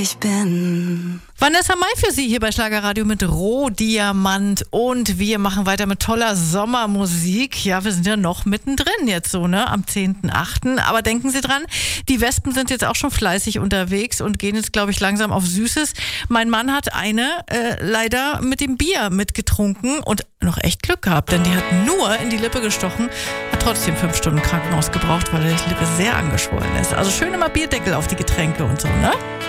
ich bin. Vanessa Mai für Sie hier bei Schlagerradio mit Rohdiamant und wir machen weiter mit toller Sommermusik. Ja, wir sind ja noch mittendrin jetzt so, ne, am 10.8. Aber denken Sie dran, die Wespen sind jetzt auch schon fleißig unterwegs und gehen jetzt, glaube ich, langsam auf Süßes. Mein Mann hat eine leider mit dem Bier mitgetrunken und noch echt Glück gehabt, denn die hat nur in die Lippe gestochen, hat trotzdem 5 Stunden Krankenhaus gebraucht, weil die Lippe sehr angeschwollen ist. Also schön immer Bierdeckel auf die Getränke und so, ne?